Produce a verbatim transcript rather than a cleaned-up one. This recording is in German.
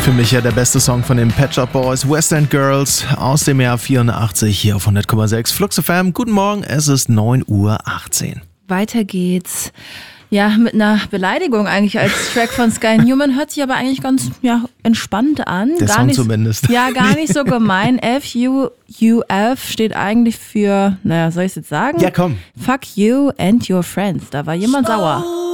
Für mich ja der beste Song von den Pet Shop Boys, West End Girls aus dem Jahr vierundachtzig hier auf hundert Komma sechs Flux F M. Guten Morgen, es ist neun Uhr achtzehn. Weiter geht's. Ja, mit einer Beleidigung eigentlich als Track von Sky Newman. Hört sich aber eigentlich ganz ja, entspannt an. Der gar Song nicht, zumindest. Ja, gar nicht so gemein. F U U F steht eigentlich für, naja, soll ich es jetzt sagen? Ja, komm. Fuck you and your friends. Da war jemand sauer.